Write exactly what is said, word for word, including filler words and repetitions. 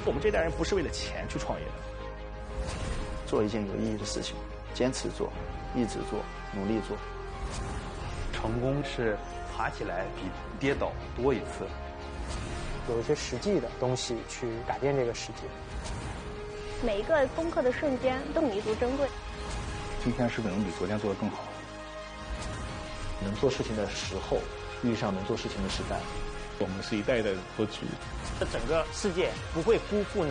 我们这代人不是为了钱去创业的， 做一件有意义的事情，坚持做，一直做，努力做。 成功是爬起来比跌倒多一次。 有一些实际的东西去改变这个世界。 每一个攻克的瞬间都弥足珍贵。 今天是不是能比昨天做得更好？ 能做事情的时候遇上能做事情的时代。 我们是一代一代的托举。 这整个世界不会辜负你。